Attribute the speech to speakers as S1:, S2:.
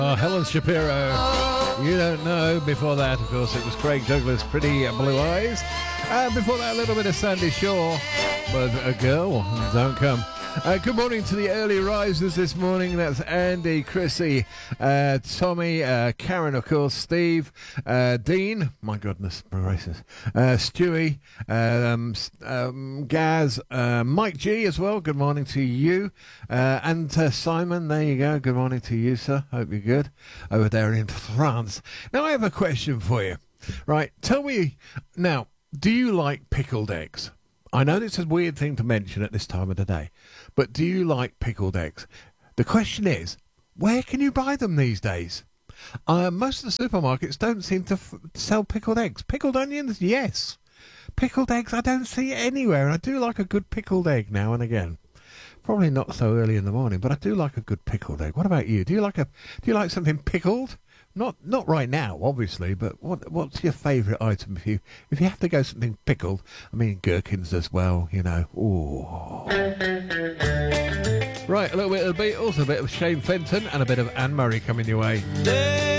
S1: Helen Shapiro. You don't know. Before that, of course, it was Craig Douglas, Pretty Blue Eyes. Before that, a little bit of Sandy Shaw. But a girl, don't come. Good morning to the early risers this morning. That's Andy, Chrissy, Tommy, Karen, of course, Steve, Dean, my goodness, gracious, Stewie, Gaz, Mike G as well. Good morning to you. And Simon, there you go. Good morning to you, sir. Hope you're good over there in France. Now, I have a question for you. Right, tell me, now, do you like pickled eggs? I know it's a weird thing to mention at this time of the day, but do you like pickled eggs? The question is, where can you buy them these days? Most of the supermarkets don't seem to sell pickled eggs. Pickled onions, yes. Pickled eggs, I don't see it anywhere, and I do like a good pickled egg now and again. Probably not so early in the morning, but I do like a good pickled egg. What about you? Do you like something pickled? Not right now, obviously, but what's your favourite item if you have to go something pickled? I mean, gherkins as well, you know. Ooh. Right, a little bit of the Beatles, a bit of Shane Fenton, and a bit of Anne Murray coming your way.